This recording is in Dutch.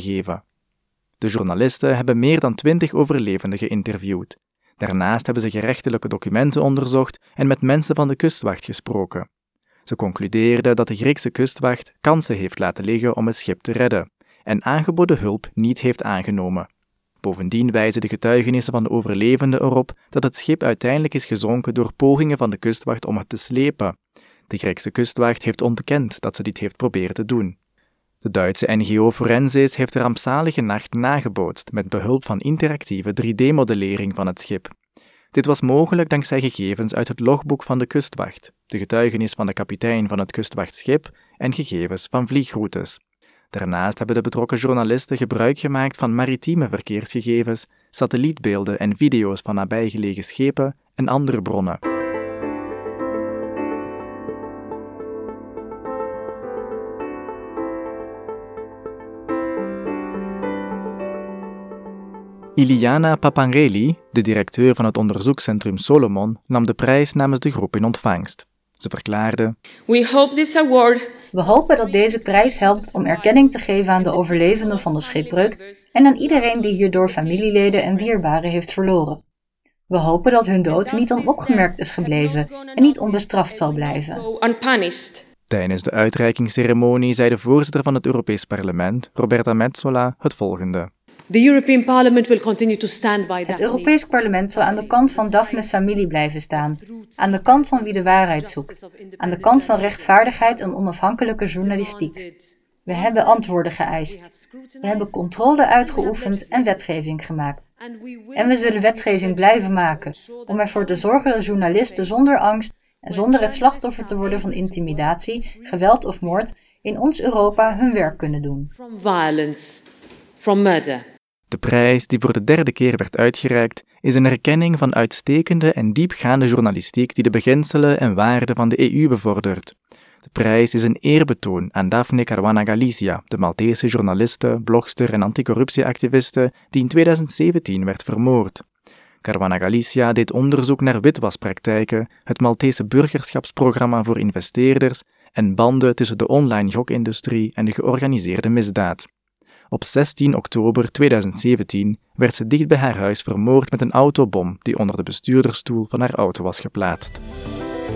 gegeven. De journalisten hebben meer dan 20 overlevenden geïnterviewd. Daarnaast hebben ze gerechtelijke documenten onderzocht en met mensen van de kustwacht gesproken. Ze concludeerden dat de Griekse kustwacht kansen heeft laten liggen om het schip te redden en aangeboden hulp niet heeft aangenomen. Bovendien wijzen de getuigenissen van de overlevenden erop dat het schip uiteindelijk is gezonken door pogingen van de kustwacht om het te slepen. De Griekse kustwacht heeft ontkend dat ze dit heeft proberen te doen. De Duitse NGO Forensis heeft de rampzalige nacht nagebootst met behulp van interactieve 3D-modellering van het schip. Dit was mogelijk dankzij gegevens uit het logboek van de kustwacht, de getuigenis van de kapitein van het kustwachtschip en gegevens van vliegroutes. Daarnaast hebben de betrokken journalisten gebruik gemaakt van maritieme verkeersgegevens, satellietbeelden en video's van nabijgelegen schepen en andere bronnen. Iliana Papangeli, de directeur van het onderzoekscentrum Solomon, nam de prijs namens de groep in ontvangst. Ze verklaarde: We hopen dat deze prijs helpt om erkenning te geven aan de overlevenden van de schipbreuk en aan iedereen die hierdoor familieleden en dierbaren heeft verloren. We hopen dat hun dood niet onopgemerkt is gebleven en niet onbestraft zal blijven. Tijdens de uitreikingsceremonie zei de voorzitter van het Europees Parlement, Roberta Metsola, het volgende. Het Europees Parlement zal aan de kant van Daphne's familie blijven staan, aan de kant van wie de waarheid zoekt, aan de kant van rechtvaardigheid en onafhankelijke journalistiek. We hebben antwoorden geëist. We hebben controle uitgeoefend en wetgeving gemaakt. En we zullen wetgeving blijven maken, om ervoor te zorgen dat journalisten zonder angst en zonder het slachtoffer te worden van intimidatie, geweld of moord in ons Europa hun werk kunnen doen. De prijs, die voor de 3e keer werd uitgereikt, is een erkenning van uitstekende en diepgaande journalistiek die de beginselen en waarden van de EU bevordert. De prijs is een eerbetoon aan Daphne Caruana Galizia, de Maltese journaliste, blogster en anticorruptieactiviste die in 2017 werd vermoord. Caruana Galizia deed onderzoek naar witwaspraktijken, het Maltese burgerschapsprogramma voor investeerders en banden tussen de online gokindustrie en de georganiseerde misdaad. Op 16 oktober 2017 werd ze dicht bij haar huis vermoord met een autobom die onder de bestuurdersstoel van haar auto was geplaatst.